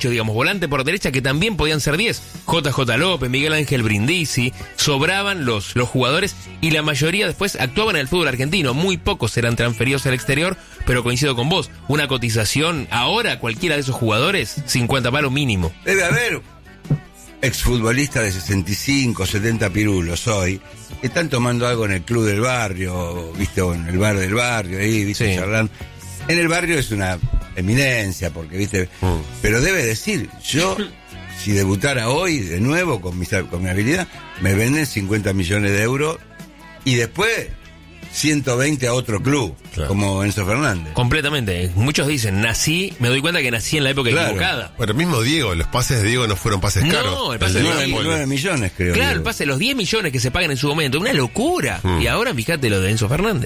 8, digamos, volante por derecha, que también podían ser 10. JJ López, Miguel Ángel Brindisi, sobraban los jugadores y la mayoría después actuaban en el fútbol argentino. Muy pocos eran transferidos al exterior, pero coincido con vos, una cotización ahora, cualquiera de esos jugadores, 50 palos mínimo. Debe haber exfutbolistas de 65, 70 pirulos hoy, que están tomando algo en el club del barrio, viste, o en el bar del barrio, ahí, viste, charlando. En el barrio es una eminencia, porque, viste, pero debe decir, yo, si debutara hoy de nuevo con mi habilidad, me venden 50 millones de euros y después 120 a otro club, claro, como Enzo Fernández. Completamente. Muchos dicen, me doy cuenta que nací en la época equivocada. Bueno, mismo Diego, los pases de Diego no fueron pases caros. No, el pase de 9 millones, creo. Claro, Diego. el pase de los 10 millones que se pagan en su momento, una locura. Y ahora fíjate lo de Enzo Fernández.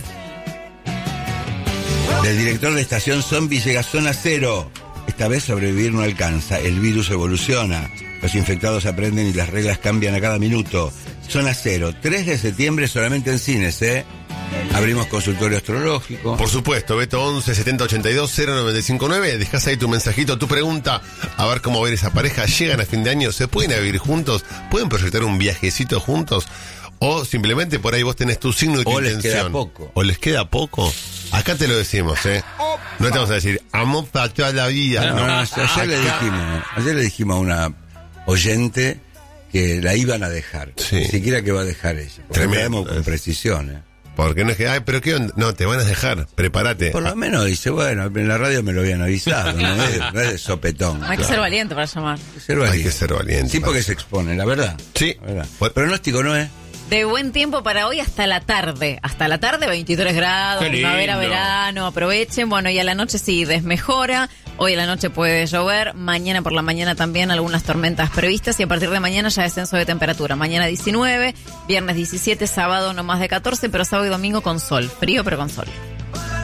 Del director de Estación Zombie llega Zona Cero. Esta vez sobrevivir no alcanza, el virus evoluciona, los infectados aprenden y las reglas cambian a cada minuto. Zona Cero, 3 de septiembre solamente en cines, Abrimos consultorio astrológico. Por supuesto, Beto 11 70 82 0959. Dejás ahí tu mensajito, tu pregunta, a ver cómo ver esa pareja. Llegan a fin de año, ¿se pueden vivir juntos? ¿Pueden proyectar un viajecito juntos? O simplemente por ahí vos tenés tu signo y tu intención. Les queda poco. O les queda poco. Acá te lo decimos, No te vamos a decir, amor para toda la vida. No, ayer le dijimos a una oyente que la iban a dejar. Sí. Ni siquiera que va a dejar ella. Tremendo. Con precisión, Porque no es que, pero qué onda, no, te van a dejar, prepárate. Por lo menos dice, bueno, en la radio me lo habían avisado, no es de sopetón. Hay que ser valiente para llamar. Hay que ser valiente. Sí, porque se expone, la verdad. Sí. La verdad. Pronóstico no es. De buen tiempo para hoy hasta la tarde. Hasta la tarde, 23 grados, primavera, verano, aprovechen. Bueno, y a la noche sí desmejora. Hoy a la noche puede llover. Mañana por la mañana también algunas tormentas previstas. Y a partir de mañana ya descenso de temperatura. Mañana 19, viernes 17, sábado no más de 14, pero sábado y domingo con sol. Frío, pero con sol.